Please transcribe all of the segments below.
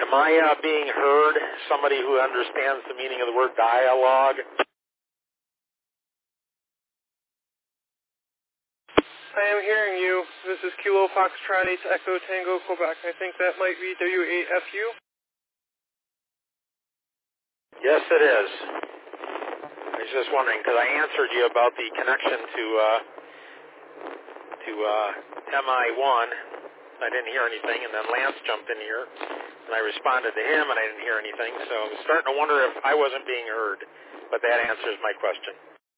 Am I being heard? Somebody who understands the meaning of the word dialogue? I am hearing you. This is Kilo Foxtrot 8 Echo Tango, Quebec. I think that might be W8FU. Yes, it is. I was just wondering, because I answered you about the connection to MI1. I didn't hear anything, and then Lance jumped in here, and I responded to him, and I didn't hear anything. So I was starting to wonder if I wasn't being heard, but that answers my question.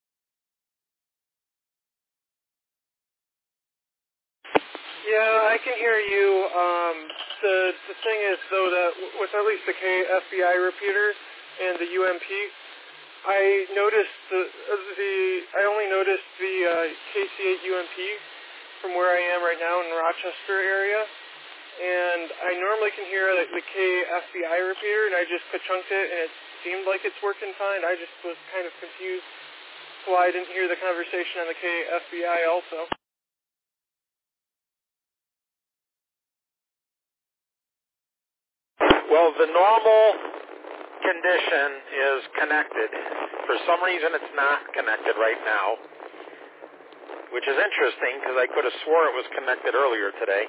Yeah, I can hear you. The thing is, though, that with at least the KFBI repeater and the UMP, I noticed I only noticed the KC8 UMP from where I am right now in the Rochester area, and I normally can hear the KFBI repeater, and I just ka-chunked it, and it seemed like it's working fine. I just was kind of confused why I didn't hear the conversation on the KFBI also. Well, the normal condition is connected. For some reason, it's not connected right now, which is interesting because I could have swore it was connected earlier today,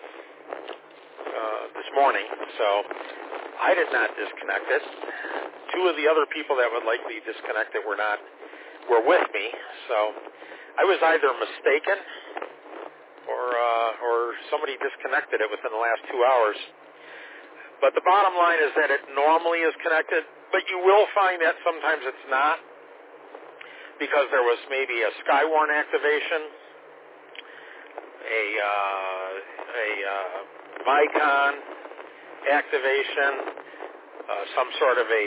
this morning. So I did not disconnect it. Two of the other people that would likely disconnect it were with me. So I was either mistaken or somebody disconnected it within the last 2 hours. But the bottom line is that it normally is connected, but you will find that sometimes it's not, because there was maybe a Skywarn activation, a Vicon activation, some sort of a